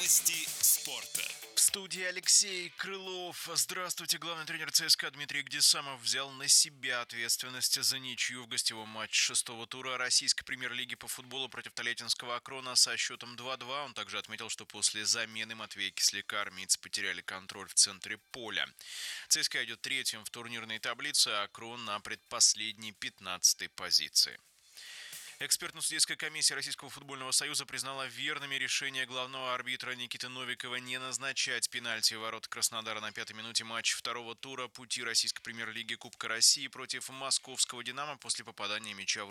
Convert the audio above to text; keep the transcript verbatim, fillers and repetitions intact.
Новости спорта. В студии Алексей Крылов. Здравствуйте. Главный тренер ЦСКА Дмитрий Гдесамов взял на себя ответственность за ничью в гостевом матче шестого тура российской премьер-лиги по футболу против Тольяттинского Акрона со счетом два-два. Он также отметил, что после замены Матвея Кисляка армейцы потеряли контроль в центре поля. ЦСКА идет третьим в турнирной таблице, а Акрон на предпоследней пятнадцатой позиции. Экспертно-судейская комиссия Российского футбольного союза признала верными решение главного арбитра Никиты Новикова не назначать пенальти в ворота Краснодара на пятой минуте матча второго тура пути российской премьер-лиги Кубка России против московского «Динамо» после попадания мяча в